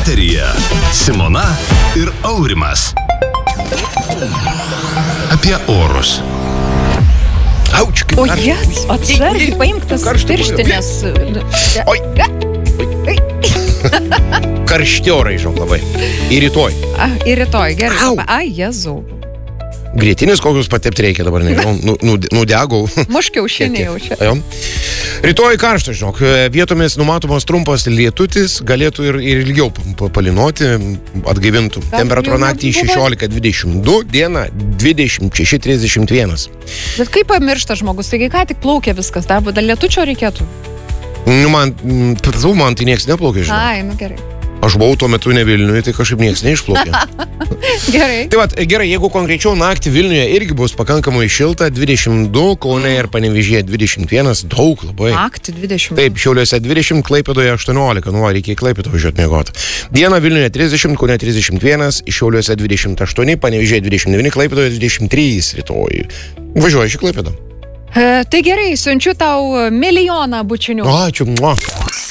Eteryje Simona ir Aurimas. Apie orus. Auč, kaip O jas, atsargiai, paimk tas pirštinės. Oi. Karšti orai, žinok, labai. Ir rytoj. Ir rytoj, gerai. Au. Ai, Jėzau. Grėtinis kokius patepti reikia dabar, nežinau, nudegau. Muš kiaušinį jau čia. Jo. Rytoj karšta, žinok, vietomis numatomas trumpas lietutis, galėtų ir ilgiau palinoti, atgaivintų. Temperatūra naktį 16-22, diena 26-31. Bet kaip pamiršta žmogus, taigi ką tik plaukė viskas, dar lietučio reikėtų? Man tai nieks neplaukė, žinok. Ai, gerai. Aš buvau tuo metu ne Vilniuje, tai kažkaip nieks neišplaukė. Gerai. Tai vat, gerai, jeigu konkrečiau naktį Vilniuje irgi bus pakankamai šilta, 22, Kaune ir Panevėžyje 21, daug labai. Naktį 20. Taip, Šiauliuose 20, Klaipėdoje 18, reikia į Klaipėdą važiuoti miegoti. Dieną Vilniuje 30, Kaune 31, Šiauliuose 28, Panevėžyje 29, Klaipėdoje 23 rytoj. Važiuoju į Klaipėdą. Tai gerai, siunčiu tau milijoną bučinių. Ačiū.